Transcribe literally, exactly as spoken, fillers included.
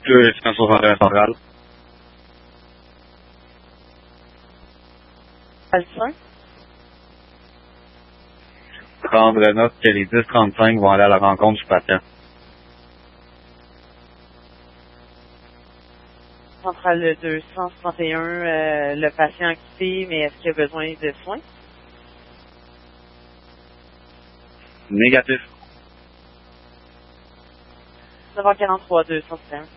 deux cent soixante et un central. Alpha. Prendre note que les dix trente-cinq vont aller à la rencontre du patient. Centrale deux cent soixante et un, euh, le patient quitté, mais est-ce qu'il a besoin de soins? Négatif. neuf heures quarante-trois, deux cent soixante et un.